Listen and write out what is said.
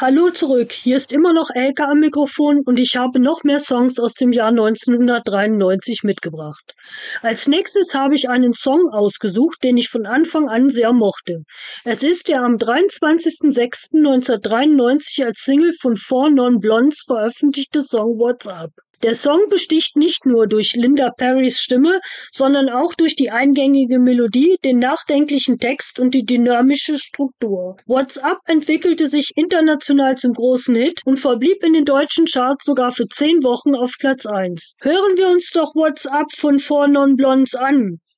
Hallo zurück, hier ist immer noch Elke am Mikrofon und ich habe noch mehr Songs aus dem Jahr 1993 mitgebracht. Als nächstes habe ich einen Song ausgesucht, den ich von Anfang an sehr mochte. Es ist der am 23.06.1993 als Single von Four Non Blondes veröffentlichte Song What's Up. Der Song besticht nicht nur durch Linda Perrys Stimme, sondern auch durch die eingängige Melodie, den nachdenklichen Text und die dynamische Struktur. What's Up entwickelte sich international zum großen Hit und verblieb in den deutschen Charts sogar für 10 Wochen auf Platz 1. Hören wir uns doch What's Up von Four Non Blondes an.